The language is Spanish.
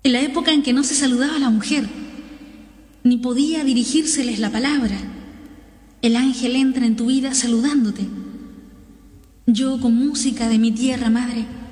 en la época en que no se saludaba a la mujer, ni podía dirigírseles la palabra. El ángel entra en tu vida saludándote. Yo, con música de mi tierra madre,